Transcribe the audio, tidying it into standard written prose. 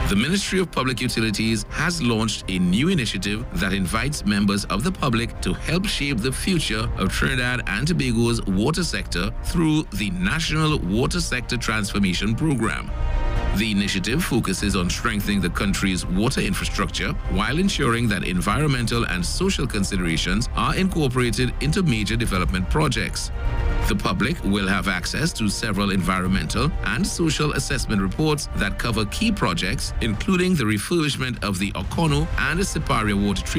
The Ministry of Public Utilities has launched a new initiative that invites members of the public to help shape the future of Trinidad and Tobago's water sector through the National Water Sector Transformation Program. The initiative focuses on strengthening the country's water infrastructure while ensuring that environmental and social considerations are incorporated into major development projects. The public will have access to several environmental and social assessment reports that cover key projects, including the refurbishment of the Ocono and the Siparia water treatment